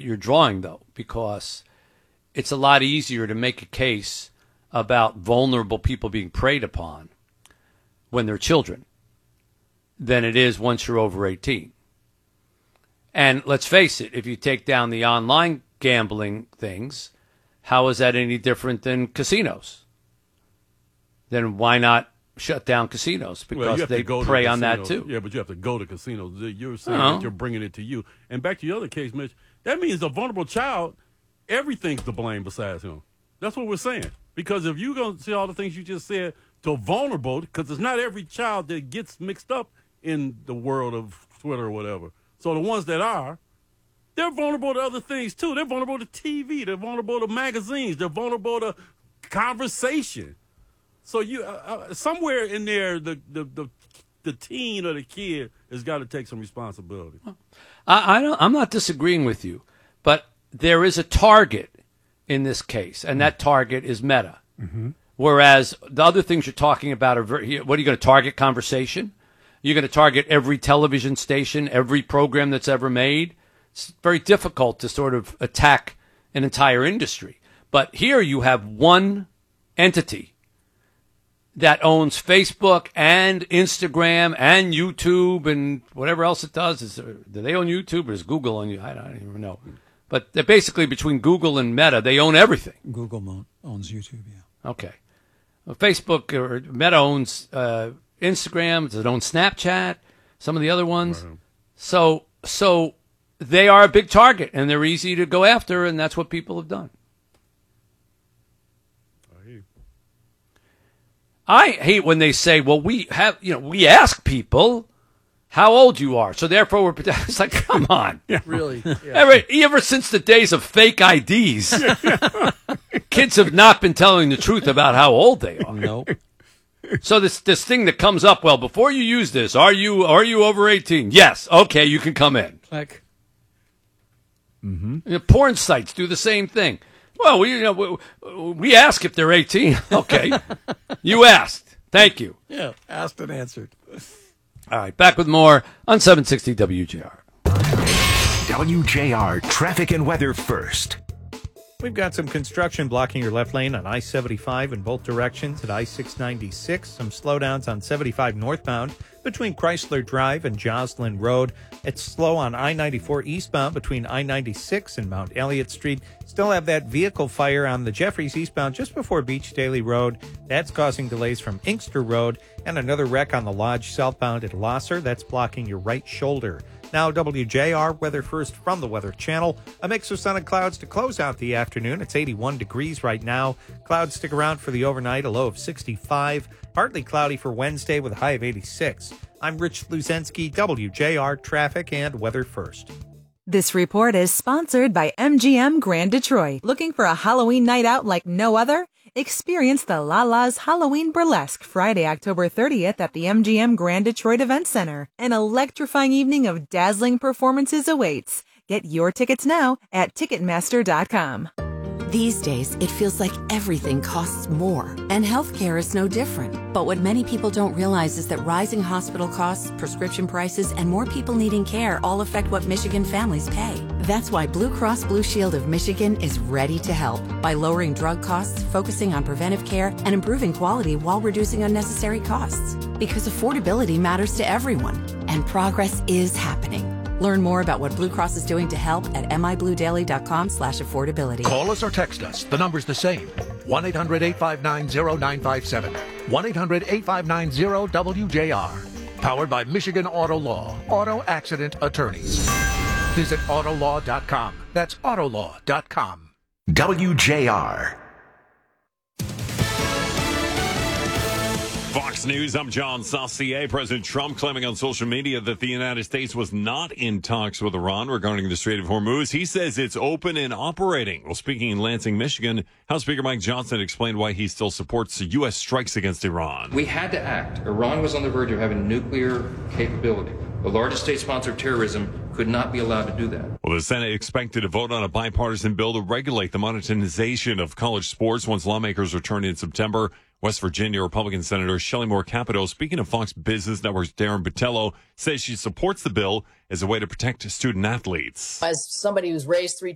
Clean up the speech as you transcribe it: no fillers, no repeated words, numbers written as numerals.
you're drawing, though, because it's a lot easier to make a case about vulnerable people being preyed upon when they're children than it is once you're over 18. And let's face it, if you take down the online gambling things, how is that any different than casinos? Then why not shut down casinos? Because they prey on that too. Yeah, but you have to go to casinos. You're saying that you're bringing it to you. And back to your other case, Mitch, that means a vulnerable child, everything's to blame besides him. That's what we're saying. Because if you're going to see all the things you just said to vulnerable, because it's not every child that gets mixed up in the world of Twitter or whatever. So the ones that are, they're vulnerable to other things too. They're vulnerable to TV. They're vulnerable to magazines. They're vulnerable to conversation. So you somewhere in there, the teen or the kid has got to take some responsibility. I'm not disagreeing with you, but there is a target in this case, and that target is Meta. Mm-hmm. Whereas the other things you're talking about are what are you going to target? Conversation? You're going to target every television station, every program that's ever made. It's very difficult to sort of attack an entire industry. But here you have one entity that owns Facebook and Instagram and YouTube and whatever else it does. Do they own YouTube or is Google on you? I don't even know. But they're basically between Google and Meta. They own everything. Google owns YouTube, yeah. Okay. Well, Facebook or Meta owns Instagram. Does it own Snapchat? Some of the other ones. Right. So they are a big target, and they're easy to go after, and that's what people have done. I hate when they say, well, we ask people how old you are, so therefore it's like, come on. Yeah. Really? Yeah. Ever since the days of fake IDs, kids have not been telling the truth about how old they are. Nope. So this thing that comes up, well, before you use this, are you over 18? Yes. Okay, you can come in. Like, porn sites do the same thing. Well, we ask if they're 18. Okay. You asked. Thank you. Yeah, asked and answered. All right, back with more on 760 WJR. WJR traffic and weather first. We've got some construction blocking your left lane on I-75 in both directions at I-696. Some slowdowns on 75 northbound between Chrysler Drive and Joslyn Road. It's slow on I-94 eastbound between I-96 and Mount Elliott Street. Still have that vehicle fire on the Jeffries eastbound just before Beach Daily Road. That's causing delays from Inkster Road. And another wreck on the Lodge southbound at Losser. That's blocking your right shoulder. Now, WJR weather first from the Weather Channel. A mix of sun and clouds to close out the afternoon. It's 81 degrees right now. Clouds stick around for the overnight, a low of 65. Partly cloudy for Wednesday with a high of 86. I'm Rich Luzensky, WJR traffic and weather first. This report is sponsored by MGM Grand Detroit. Looking for a Halloween night out like no other? Experience the La-La's Halloween Burlesque Friday, October 30th at the MGM Grand Detroit Event Center. An electrifying evening of dazzling performances awaits. Get your tickets now at Ticketmaster.com. These days, it feels like everything costs more, and healthcare is no different. But what many people don't realize is that rising hospital costs, prescription prices, and more people needing care all affect what Michigan families pay. That's why Blue Cross Blue Shield of Michigan is ready to help by lowering drug costs, focusing on preventive care, and improving quality while reducing unnecessary costs. Because affordability matters to everyone, and progress is happening. Learn more about what Blue Cross is doing to help at mibluedaily.com/affordability. Call us or text us. The number's the same. 1-800-859-0957. 1-800-859-0WJR. Powered by Michigan Auto Law. Auto Accident Attorneys. Visit autolaw.com. That's autolaw.com. WJR. Fox News, I'm John Saucier. President Trump claiming on social media that the United States was not in talks with Iran regarding the Strait of Hormuz. He says it's open and operating. Well, speaking in Lansing, Michigan, House Speaker Mike Johnson explained why he still supports U.S. strikes against Iran. We had to act. Iran was on the verge of having nuclear capability. The largest state sponsor of terrorism could not be allowed to do that. Well, the Senate expected to vote on a bipartisan bill to regulate the monetization of college sports once lawmakers return in September. West Virginia Republican Senator Shelley Moore Capito, speaking of Fox Business Network's Darren Botello, says she supports the bill as a way to protect student athletes. As somebody who's raised three